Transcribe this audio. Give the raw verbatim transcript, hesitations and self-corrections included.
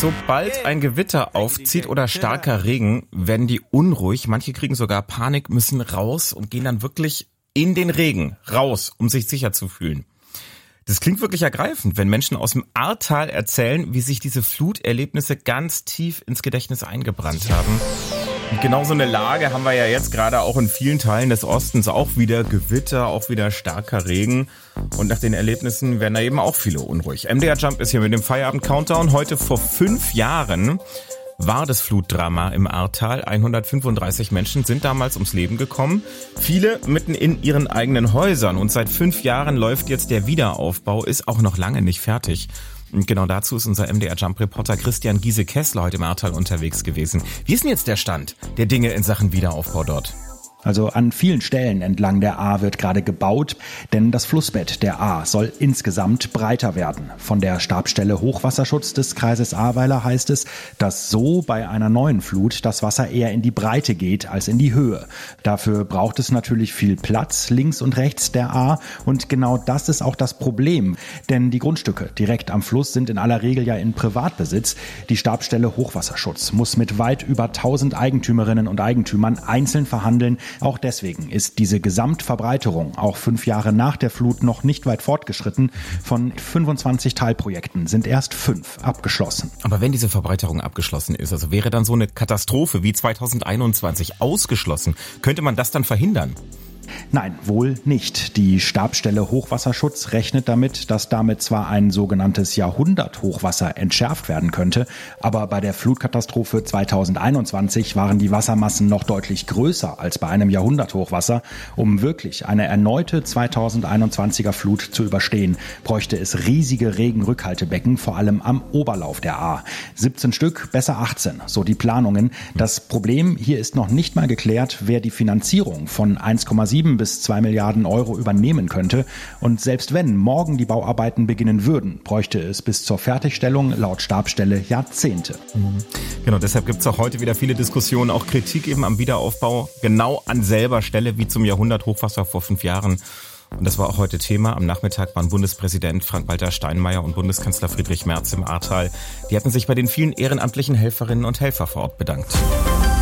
Sobald ein Gewitter aufzieht oder starker Regen, werden die unruhig. Manche kriegen sogar Panik, müssen raus und gehen dann wirklich in den Regen raus, um sich sicher zu fühlen. Das klingt wirklich ergreifend, wenn Menschen aus dem Ahrtal erzählen, wie sich diese Fluterlebnisse ganz tief ins Gedächtnis eingebrannt haben. Und genau so eine Lage haben wir ja jetzt gerade auch in vielen Teilen des Ostens. Auch wieder Gewitter, auch wieder starker Regen. Und nach den Erlebnissen werden da eben auch viele unruhig. M D R Jump ist hier mit dem Feierabend-Countdown. Heute vor fünf Jahren war das Flutdrama im Ahrtal. hundertfünfunddreißig Menschen sind damals ums Leben gekommen. Viele mitten in ihren eigenen Häusern. Und seit fünf Jahren läuft jetzt der Wiederaufbau, ist auch noch lange nicht fertig. Und genau dazu ist unser M D R Jump-Reporter Christian Giese-Kessler heute im Ahrtal unterwegs gewesen. Wie ist denn jetzt der Stand der Dinge in Sachen Wiederaufbau dort? Also an vielen Stellen entlang der Ahr wird gerade gebaut, denn das Flussbett der Ahr soll insgesamt breiter werden. Von der Stabsstelle Hochwasserschutz des Kreises Ahrweiler heißt es, dass so bei einer neuen Flut das Wasser eher in die Breite geht als in die Höhe. Dafür braucht es natürlich viel Platz links und rechts der Ahr und genau das ist auch das Problem, denn die Grundstücke direkt am Fluss sind in aller Regel ja in Privatbesitz. Die Stabsstelle Hochwasserschutz muss mit weit über tausend Eigentümerinnen und Eigentümern einzeln verhandeln. Auch deswegen ist diese Gesamtverbreiterung auch fünf Jahre nach der Flut noch nicht weit fortgeschritten. Von fünfundzwanzig Teilprojekten sind erst fünf abgeschlossen. Aber wenn diese Verbreiterung abgeschlossen ist, also wäre dann so eine Katastrophe wie zweitausendeinundzwanzig ausgeschlossen, könnte man das dann verhindern? Nein, wohl nicht. Die Stabsstelle Hochwasserschutz rechnet damit, dass damit zwar ein sogenanntes Jahrhunderthochwasser entschärft werden könnte, aber bei der Flutkatastrophe zweitausendeinundzwanzig waren die Wassermassen noch deutlich größer als bei einem Jahrhunderthochwasser. Um wirklich eine erneute zweitausendeinundzwanziger Flut zu überstehen, bräuchte es riesige Regenrückhaltebecken, vor allem am Oberlauf der Ahr. siebzehn Stück, besser achtzehn, so die Planungen. Das Problem hier ist noch nicht mal geklärt, wer die Finanzierung von eins Komma sieben bis zwei Milliarden Euro übernehmen könnte. Und selbst wenn morgen die Bauarbeiten beginnen würden, bräuchte es bis zur Fertigstellung laut Stabsstelle Jahrzehnte. Genau, deshalb gibt es auch heute wieder viele Diskussionen, auch Kritik eben am Wiederaufbau, genau an selber Stelle wie zum Jahrhunderthochwasser vor fünf Jahren. Und das war auch heute Thema. Am Nachmittag waren Bundespräsident Frank-Walter Steinmeier und Bundeskanzler Friedrich Merz im Ahrtal. Die hatten sich bei den vielen ehrenamtlichen Helferinnen und Helfern vor Ort bedankt.